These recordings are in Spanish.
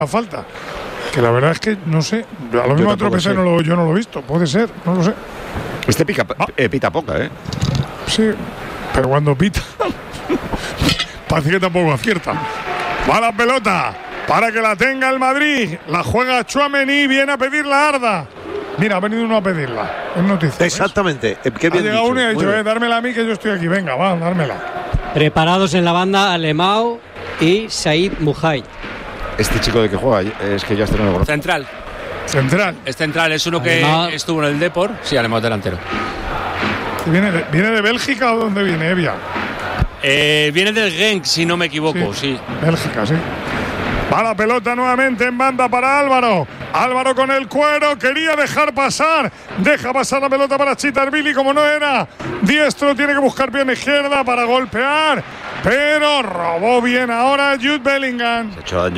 falta. Que la verdad es que no sé, a lo mismo tropecé, yo no lo he visto, puede ser, no lo sé. Este pita poca, ¿eh? Sí, pero cuando pita parece que tampoco acierta. Va la pelota para que la tenga el Madrid. La juega Tchouaméni, viene a pedirla Arda. Mira, ha venido uno a pedirla. Es noticia. Exactamente. Qué bien ha llegado dicho. uno y ha dicho, dármela a mí que yo estoy aquí. Venga, va, dármela. Preparados en la banda Alemão y Said Mujay. Este chico de que juega, es que ya no lo conozco. Central. Es central, es uno que estuvo en el Depor. Sí, Alemão delantero. ¿Viene de Bélgica o dónde viene, Evia? Viene del Genk, si no me equivoco, sí. Bélgica, sí. Va la pelota nuevamente en banda para Álvaro. Álvaro con el cuero, quería dejar pasar. Deja pasar la pelota para Chitarvili, como no era diestro, tiene que buscar pierna izquierda para golpear. Pero robó bien ahora Jude Bellingham.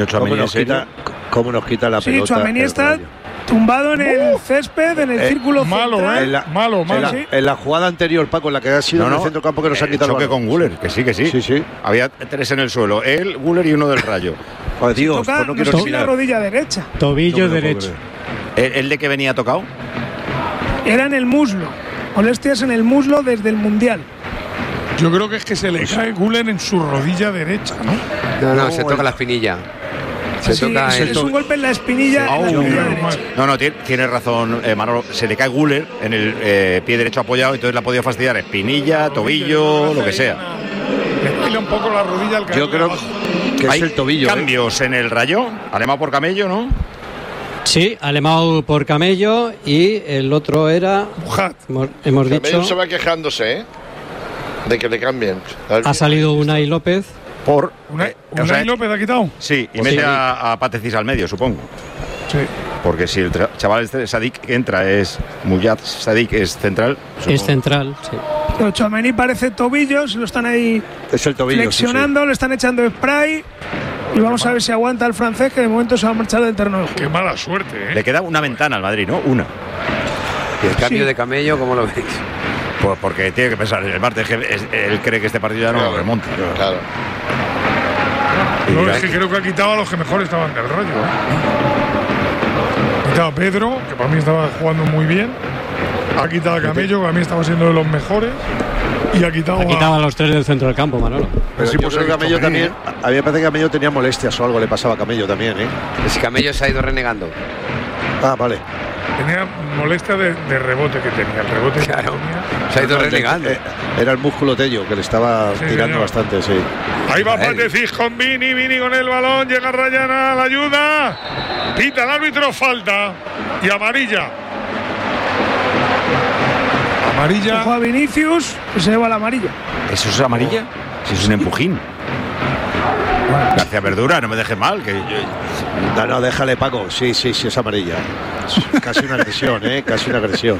¿Cómo nos quita la pelota? Sí, Tchouaméni está tumbado en el césped, en el círculo malo, central. Malo. En la jugada anterior, Paco, en la que ha sido en el centro campo que nos ha quitado choque con Güler, que sí. Había 3 en el suelo, él, Güler y uno del Rayo. Joder, Dios, toca, pues no quiero la rodilla derecha. Tobillo derecho. ¿El de que venía tocado? Era en el muslo. Molestias en el muslo desde el Mundial. Yo creo que es que se le cae Güler en su rodilla derecha, ¿no? No, se toca la espinilla. Es un golpe en la espinilla. No, tiene razón, Manolo. Se le cae Güler en el pie derecho apoyado, entonces le ha podido fastidiar espinilla, tobillo, lo que sea. Le tira un poco la rodilla al Yo creo que es el tobillo. Cambios en el Rayo. Alemão por Camello, ¿no? Sí, Alemão por Camello y el otro era. Hemos dicho. Camello se va quejándose, de que le cambien. Ha salido Unai López. Por ¿Unai López ha quitado? Sí, y mete a Patecis al medio, supongo. Sí. Porque si el chaval Sadik que entra es Muyad Sadik, es central. Es central, sí. Pero Tchouaméni parece tobillos, lo están ahí flexionando, le están echando spray. Y vamos a ver si aguanta el francés, que de momento se va a marchar del terreno de juego. Qué mala suerte, Le queda una ventana al Madrid, ¿no? Una. ¿Y el cambio de Camello, cómo lo veis? Pues porque tiene que pensar el martes, que él cree que este partido ya no lo remonta. Claro. No, es que creo que ha quitado a los que mejor estaban del Rayo. Ha quitado a Pedro, que para mí estaba jugando muy bien. Ha quitado a Camello, que para mí estaba siendo de los mejores. Y ha quitado a los 3 del centro del campo, Manolo. Pero sí, pues el Camello también. A mí me parece que Camello tenía molestias o algo le pasaba a Camello también, Si Camello se ha ido renegando. Ah, vale. Tenía molestia de rebote que tenía. El rebote claro. Se ha ido renegando. Era el músculo tello que le estaba tirando bastante, sí. Ahí va Patecis con Vini con el balón. Llega Rayana a la ayuda. Pita el árbitro, falta. Y amarilla. Ojo a Vinicius, que se lleva la amarilla. ¿Eso es amarilla? Si es un empujín. García Verdura, no me dejes mal. No, déjale, Paco. Sí, es amarilla. Casi una agresión, casi una agresión.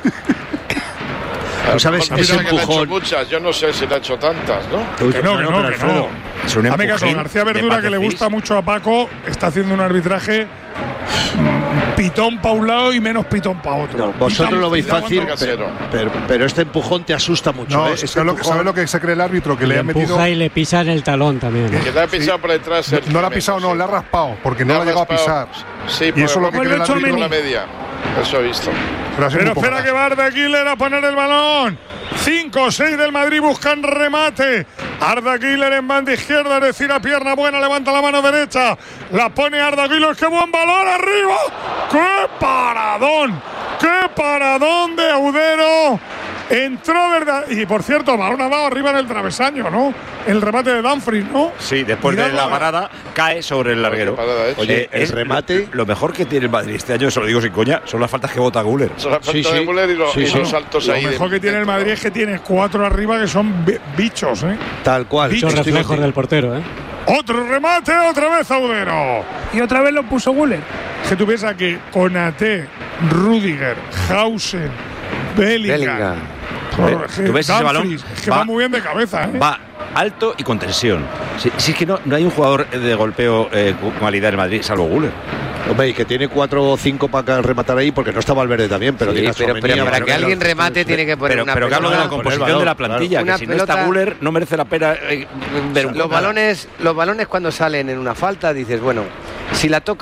¿Tú sabes ese empujón? Muchas, yo no sé si le ha hecho tantas, ¿no? Que no. Es un empujón. Caso, García Verdura, que le gusta mucho a Paco, está haciendo un arbitraje pitón para un lado y menos pitón para otro. No, vosotros lo veis fácil, pero este empujón te asusta mucho. No, ¿sabes lo que se cree el árbitro? Que le ha metido. Empuja y le pisa en el talón también. Que le ha pisado por detrás. No le ha pisado, no, le ha raspado, porque no le ha llegado a pisar. Sí, y eso es lo que cree el árbitro. La media. Eso he visto. Pero espera que va Arda Güler a poner el balón. 5-6 del Madrid buscan remate. Arda Güler en banda izquierda, es decir, a pierna buena, levanta la mano derecha. La pone Arda Güler, qué buen balón arriba. ¡Qué paradón! ¡Qué paradón de Audero! Entró, ¿verdad? Y por cierto, balón ha dado arriba en el travesaño, ¿no? El remate de Dumfries, ¿no? Sí, después de la parada cae sobre el larguero. Oye, el remate. Lo mejor que tiene el Madrid este año, se lo digo sin coña, son las faltas que bota Güler. Son las faltas de Güler y los saltos ahí. Lo mejor que tiene el Madrid es que tiene 4 arriba que son bichos, Tal cual. Bichos reflejos del portero, Otro remate, otra vez Audero. Y otra vez lo puso Güler. Que tú piensas que Konaté, Rüdiger, Hausen, Bellingham. ¿Tú ves ese balón? Es que va muy bien de cabeza, Va alto y con tensión. Si es que no hay un jugador de golpeo con calidad en Madrid, salvo Güler. Hombre, y que tiene 4 o 5 para rematar ahí, porque no está Valverde también, pero tiene pero para que alguien remate tiene que poner una pelota. Pero que hablo de la composición de la plantilla, que si no está Güler no merece la pena ver un los balones cuando salen en una falta dices, bueno, Si la toca